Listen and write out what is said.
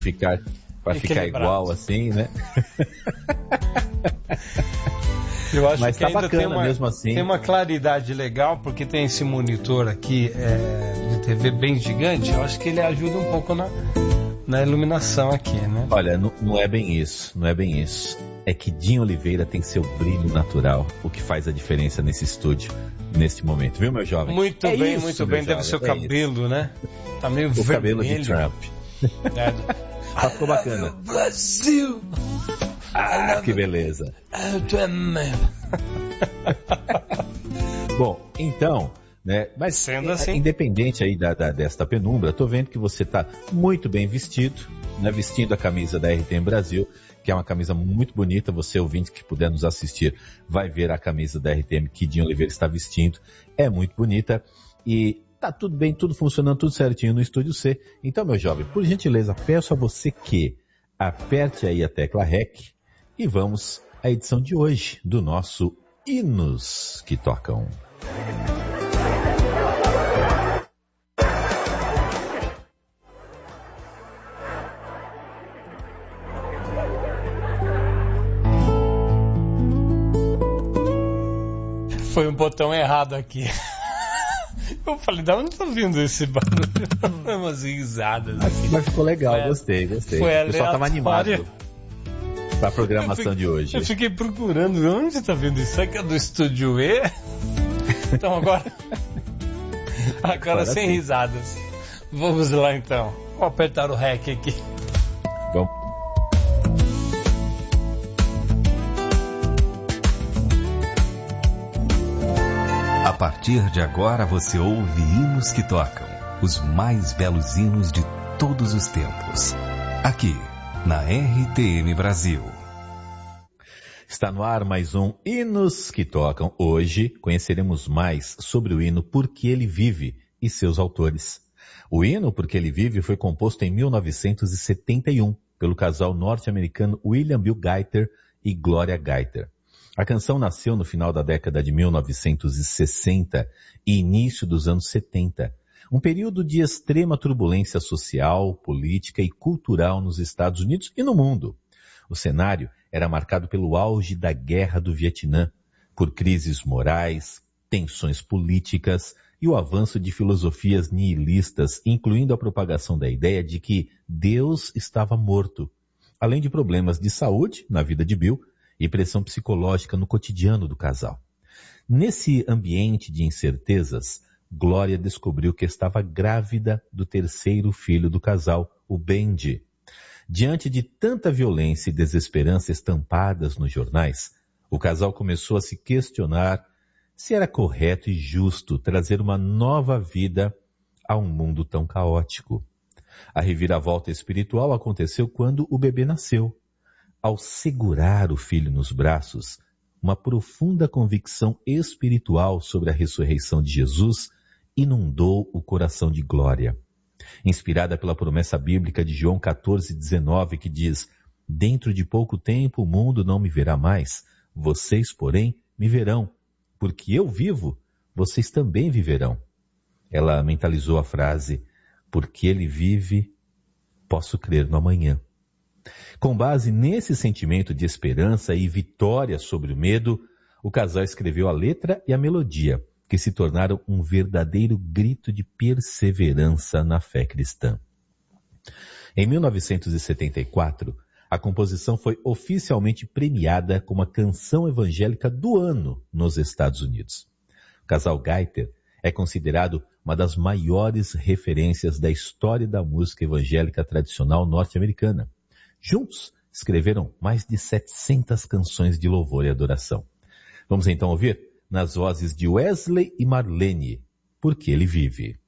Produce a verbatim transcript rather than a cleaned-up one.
ficar, pra ficar igual assim, né? Eu acho Mas que tá ainda bacana tem uma, mesmo assim. tem uma claridade legal, porque tem esse monitor aqui é, de T V bem gigante. Eu acho que ele ajuda um pouco na, na iluminação aqui, né? Olha, não, não é bem isso, não é bem isso. É que Dinho Oliveira tem seu brilho natural, o que faz a diferença nesse estúdio, neste momento, viu, meu jovem? Muito é bem, isso, muito bem. Deve jovem, ser o é cabelo, isso. né? Tá meio o vermelho. cabelo de Trump. É. Ah, ficou bacana. Brasil! Ah, que beleza. Bom, então, né? Mas sendo assim, independente aí da, da, desta penumbra, tô vendo que você tá muito bem vestido, né? Vestindo a camisa da R T M Brasil, que é uma camisa muito bonita. Você, ouvinte que puder nos assistir, vai ver a camisa da R T M que Dinho Oliveira está vestindo. É muito bonita e tá tudo bem, tudo funcionando, tudo certinho no Estúdio C. Então, meu jovem, por gentileza, peço a você que aperte aí a tecla REC e vamos à edição de hoje do nosso Hinos que Tocam. Foi um botão errado aqui. Eu falei, da onde tá vindo esse barulho? Umas risadas aqui. Mas ficou legal, foi, gostei, gostei. Foi o pessoal tava animado para a programação fiquei, de hoje. Eu fiquei procurando, onde tá vindo isso? Será que é do Estúdio E? Então agora... agora, agora sem sim. risadas. Vamos lá então. Vou apertar o REC aqui. Vamos. A partir de agora você ouve Hinos que Tocam, os mais belos hinos de todos os tempos. Aqui, na R T M Brasil. Está no ar mais um Hinos que Tocam. Hoje conheceremos mais sobre o hino Porque Ele Vive e seus autores. O hino Porque Ele Vive foi composto em mil novecentos e setenta e um pelo casal norte-americano William Bill Gaither e Gloria Gaither. A canção nasceu no final da década de mil novecentos e sessenta e início dos anos setenta, um período de extrema turbulência social, política e cultural nos Estados Unidos e no mundo. O cenário era marcado pelo auge da Guerra do Vietnã, por crises morais, tensões políticas e o avanço de filosofias nihilistas, incluindo a propagação da ideia de que Deus estava morto, além de problemas de saúde na vida de Bill e pressão psicológica no cotidiano do casal. Nesse ambiente de incertezas, Glória descobriu que estava grávida do terceiro filho do casal, o Benji. Diante de tanta violência e desesperança estampadas nos jornais, o casal começou a se questionar se era correto e justo trazer uma nova vida a um mundo tão caótico. A reviravolta espiritual aconteceu quando o bebê nasceu. Ao segurar o filho nos braços, uma profunda convicção espiritual sobre a ressurreição de Jesus inundou o coração de Glória. Inspirada pela promessa bíblica de João quatorze, dezenove, que diz: dentro de pouco tempo o mundo não me verá mais, vocês, porém, me verão, porque eu vivo, vocês também viverão. Ela mentalizou a frase: porque ele vive, posso crer no amanhã. Com base nesse sentimento de esperança e vitória sobre o medo, o casal escreveu a letra e a melodia, que se tornaram um verdadeiro grito de perseverança na fé cristã. Em mil novecentos e setenta e quatro, a composição foi oficialmente premiada como a canção evangélica do ano nos Estados Unidos. O casal Gaither é considerado uma das maiores referências da história da música evangélica tradicional norte-americana. Juntos, escreveram mais de setecentas canções de louvor e adoração. Vamos então ouvir, nas vozes de Wesley e Marlene, Porque Ele Vive.